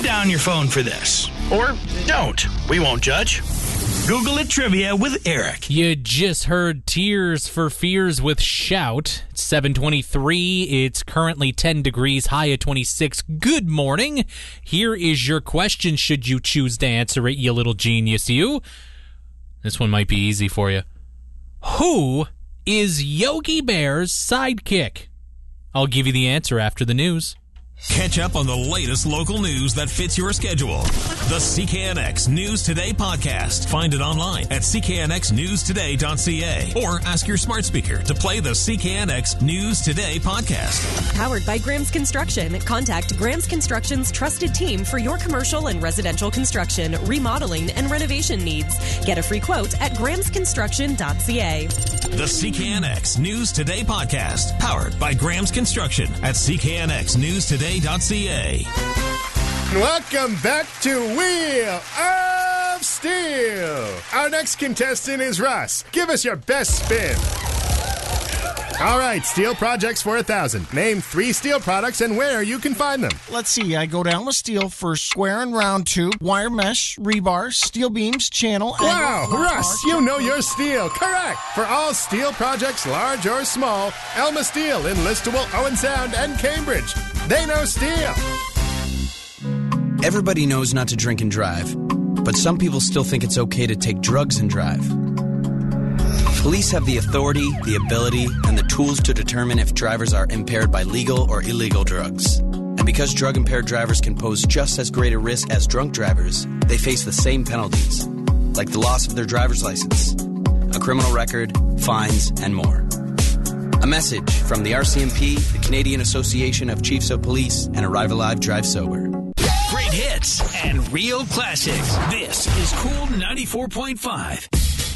down your phone for this. Or don't. We won't judge. Google it trivia with Eric. You just heard Tears for Fears with Shout. It's 7:23. It's currently 10 degrees, high at 26. Good morning. Here is your question, should you choose to answer it, you little genius, you. This one might be easy for you. Who is Yogi Bear's sidekick? I'll give you the answer after the news. Catch up on the latest local news that fits your schedule. The CKNX News Today podcast. Find it online at cknxnewstoday.ca or ask your smart speaker to play the CKNX News Today podcast. Powered by Graham's Construction. Contact Graham's Construction's trusted team for your commercial and residential construction, remodeling, and renovation needs. Get a free quote at grahamsconstruction.ca. The CKNX News Today podcast. Powered by Graham's Construction at cknxnewstoday.ca. Welcome back to Wheel of Steel. Our next contestant is Russ. Give us your best spin. All right, steel projects for 1,000. Name 3 steel products and where you can find them. Let's see. I go down with steel for square and round tube, wire mesh, rebar, steel beams, channel. Wow, Russ, you know your steel. Correct. For all steel projects, large or small, Elma Steel in Listowel, Owen Sound, and Cambridge. They know steel. Everybody knows not to drink and drive, but some people still think it's okay to take drugs and drive. Police have the authority, the ability, and the tools to determine if drivers are impaired by legal or illegal drugs. And because drug-impaired drivers can pose just as great a risk as drunk drivers, they face the same penalties, like the loss of their driver's license, a criminal record, fines, and more. A message from the RCMP, the Canadian Association of Chiefs of Police, and Arrive Alive, Drive Sober. Great hits and real classics. This is Cool 94.5.